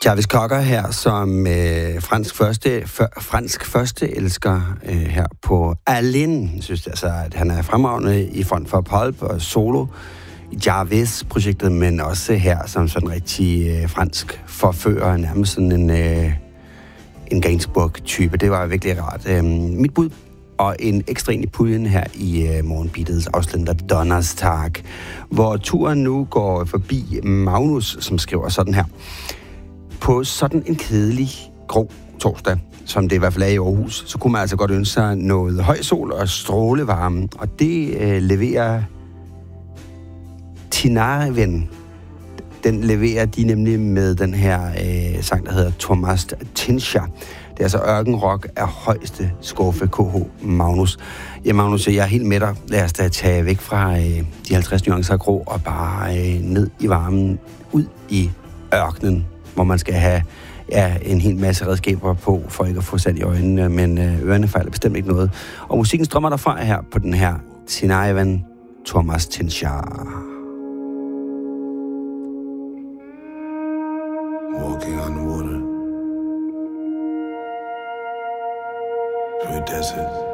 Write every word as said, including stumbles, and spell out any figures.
Jarvis Cocker her som øh, fransk første for, fransk første elsker øh, her på Alain. Jeg synes altså, at han er fremragende i front for Pulp og solo i Jarvis-projektet, men også her som sådan en rigtig øh, fransk forfører, nærmest sådan en, øh, en Gainsbourg-type. Det var virkelig rart. Øh, mit bud og en ekstra ind i puljen her i øh, morgenbeatets afslender Donnerstag, hvor turen nu går forbi Magnus, som skriver sådan her. På sådan en kedelig, grå torsdag, som det i hvert fald er i Aarhus, så kunne man altså godt ønske sig noget høj sol og strålevarme, og det øh, leverer Tinariven. Den leverer de nemlig med den her øh, sang, der hedder Thomas Tinscher. Det er altså ørkenrock af højeste skuffe, K H Magnus. Ja, Magnus, jeg er helt med dig. Lad os da tage væk fra øh, de halvtreds nuancer grå og bare øh, ned i varmen, ud i ørkenen, hvor man skal have ja, en hel masse redskaber på, for ikke at få sand i øjnene, men øh, ørerne fejler bestemt ikke noget. Og musikken strømmer derfra her på den her Tinariven Thomas Tinscher. Walking on water through a desert.